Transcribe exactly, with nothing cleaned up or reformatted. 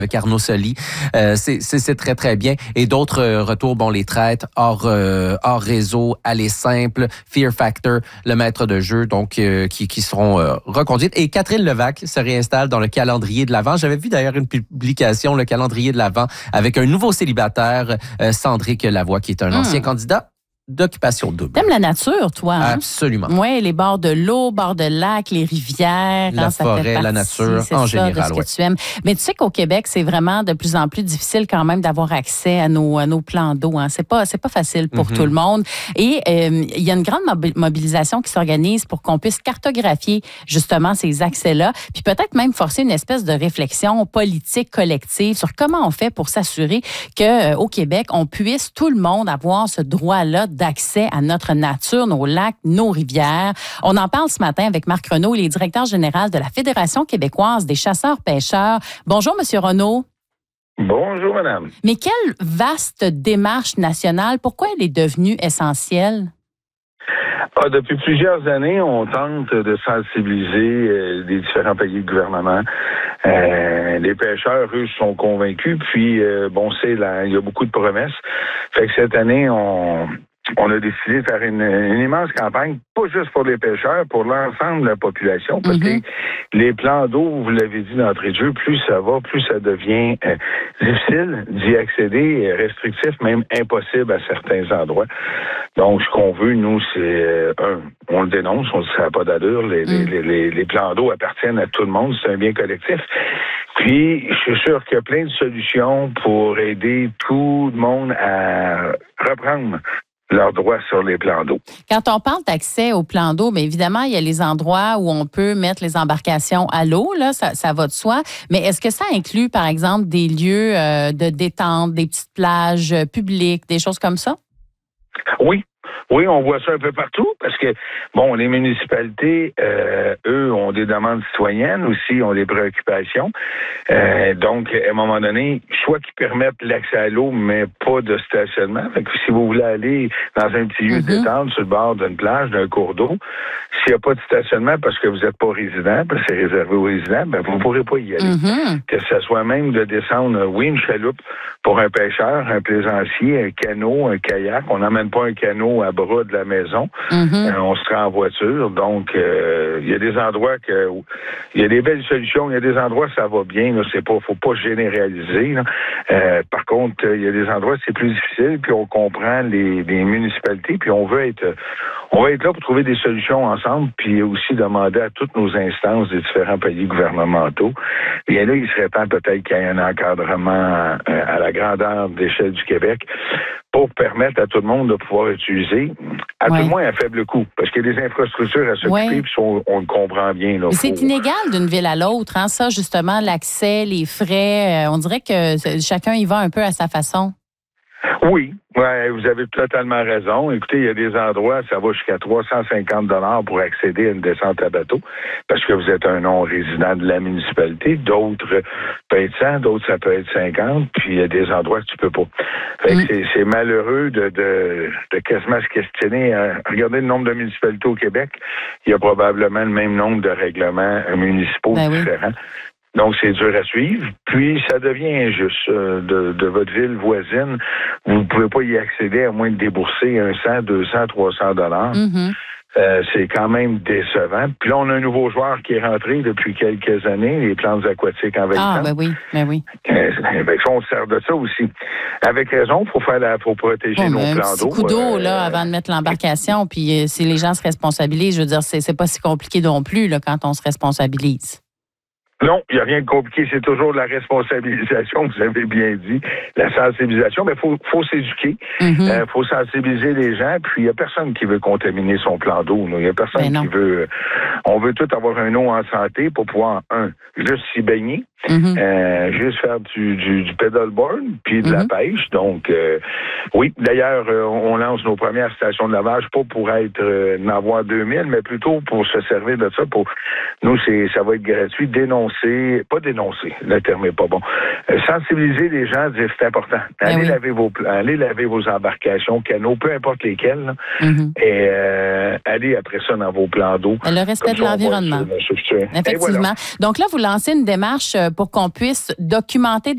avec Arnaud Soli. Euh, c'est, c'est, c'est très, très bien. Et d'autres euh, retours, bon, les traites, hors, euh, hors réseau, aller simple, Fear Factor, le maître de jeu, donc, euh, qui, qui seront euh, reconduites. Et Catherine Levac se réinstalle dans le calendrier de l'Avent. J'avais vu d'ailleurs une publication, le calendrier de l'Avent, avec un nouveau célibataire, euh, Sandrick Lavoie, qui est un mmh. ancien candidat d'occupation double. T'aimes la nature, toi? Hein? Absolument. Oui, les bords de l'eau, bords de lac, les rivières. La hein, ça forêt, fait partie, la nature, c'est en ça, général. De ce ouais. que tu aimes. Mais tu sais qu'au Québec, c'est vraiment de plus en plus difficile quand même d'avoir accès à nos, à nos plans d'eau. Hein. C'est pas, c'est pas facile pour mm-hmm. tout le monde. Et euh, il y a une grande mobilisation qui s'organise pour qu'on puisse cartographier justement ces accès-là, puis peut-être même forcer une espèce de réflexion politique collective sur comment on fait pour s'assurer que euh, au Québec, on puisse tout le monde avoir ce droit-là d'accès à notre nature, nos lacs, nos rivières. On en parle ce matin avec Marc Renaud, il est directeur général de la Fédération québécoise des chasseurs-pêcheurs. Bonjour, Monsieur Renaud. Bonjour, madame. Mais quelle vaste démarche nationale, pourquoi elle est devenue essentielle? Ah, depuis plusieurs années, on tente de sensibiliser euh, les différents pays de gouvernement. Euh, les pêcheurs, eux, sont convaincus. Puis, euh, bon, c'est là, il y a beaucoup de promesses. Fait que cette année, on... On a décidé de faire une, une immense campagne, pas juste pour les pêcheurs, pour l'ensemble de la population, parce mm-hmm. que les plans d'eau, vous l'avez dit d'entrée de jeu, plus ça va, plus ça devient euh, difficile d'y accéder, restrictif, même impossible à certains endroits. Donc, ce qu'on veut, nous, c'est, euh, un, on le dénonce, on dit que ça n'a pas d'allure, les, mm. les, les, les plans d'eau appartiennent à tout le monde, c'est un bien collectif. Puis, je suis sûr qu'il y a plein de solutions pour aider tout le monde à reprendre leurs droits sur les plans d'eau. Quand on parle d'accès aux plans d'eau, bien évidemment, il y a les endroits où on peut mettre les embarcations à l'eau, là, ça, ça va de soi. Mais est-ce que ça inclut, par exemple, des lieux euh, de détente, des petites plages publiques, des choses comme ça? Oui. Oui, on voit ça un peu partout parce que, bon, les municipalités, euh, eux, ont des demandes citoyennes aussi, ont des préoccupations. Euh, donc, à un moment donné, soit qu'ils permettent l'accès à l'eau, mais pas de stationnement. Fait que si vous voulez aller dans un petit lieu mm-hmm. de détente sur le bord d'une plage, d'un cours d'eau, s'il n'y a pas de stationnement parce que vous n'êtes pas résident, parce que c'est réservé aux résidents, ben vous ne pourrez pas y aller. Mm-hmm. Que ce soit même de descendre, oui, une chaloupe pour un pêcheur, un plaisancier, un canot, un kayak. On n'emmène pas un canot à bras de la maison. Mm-hmm. Euh, on se rend en voiture. Donc, il euh, y a des endroits que il y a des belles solutions. Il y a des endroits ça va bien. Là, c'est pas, faut pas généraliser. Euh, par contre, il y a des endroits c'est plus difficile. Puis on comprend les, les municipalités. Puis on veut être, on va être là pour trouver des solutions ensemble. Puis aussi demander à toutes nos instances des différents pays gouvernementaux. Bien là, il serait temps peut-être qu'il y ait un encadrement euh, à la grandeur d'échelle du Québec pour permettre à tout le monde de pouvoir utiliser, à ouais. tout le moins à faible coût, parce qu'il y a des infrastructures à s'occuper, ouais. puis on, on le comprend bien. Là, c'est faut... inégal d'une ville à l'autre, hein, ça, justement, l'accès, les frais, euh, on dirait que chacun y va un peu à sa façon. Oui, ouais, vous avez totalement raison. Écoutez, il y a des endroits, ça va jusqu'à trois cent cinquante dollars pour accéder à une descente à bateau, parce que vous êtes un non-résident de la municipalité. D'autres peut être cent, d'autres ça peut être cinquante, puis il y a des endroits que tu peux pas. Fait que mm. c'est, c'est malheureux de, de, de quasiment se questionner. Hein. Regardez le nombre de municipalités au Québec, il y a probablement le même nombre de règlements municipaux ben différents. Oui. Donc, c'est dur à suivre. Puis, ça devient injuste euh, de, de votre ville voisine. Vous ne pouvez pas y accéder à moins de débourser un cent, deux cents, trois cents dollars. Mm-hmm. Euh, c'est quand même décevant. Puis là, on a un nouveau joueur qui est rentré depuis quelques années, les plantes aquatiques envahissantes. Ah, ben oui, ben oui. Euh, ben, on se sert de ça aussi. Avec raison, il faut faire la, faut protéger oh, nos plans d'eau. Un petit coup d'eau, euh, là, avant de mettre l'embarcation. Puis, euh, si les gens se responsabilisent, je veux dire, c'est, c'est pas si compliqué non plus, là, quand on se responsabilise. Non, il n'y a rien de compliqué. C'est toujours la responsabilisation, vous avez bien dit, la sensibilisation. Mais il faut, faut s'éduquer. Il mm-hmm. euh, faut sensibiliser les gens. Puis, il n'y a personne qui veut contaminer son plan d'eau. Il n'y a personne qui veut... On veut tout avoir un eau en santé pour pouvoir, un, juste s'y baigner, mm-hmm. euh, juste faire du, du, du pedalboard, puis de mm-hmm. la pêche. Donc, euh, oui, d'ailleurs, euh, on lance nos premières stations de lavage, pas pour être euh, en avoir deux mille, mais plutôt pour se servir de ça. Pour nous, c'est ça va être gratuit. Dénoncer, pas dénoncer, le terme n'est pas bon. Euh, sensibiliser les gens, dire c'est important. Allez, oui. laver vos, allez laver vos embarcations, canots, peu importe lesquels, là, mm-hmm. et euh, allez après ça dans vos plans d'eau. Le respect de l'environnement. Effectivement. Voilà. Donc là, vous lancez une démarche pour qu'on puisse documenter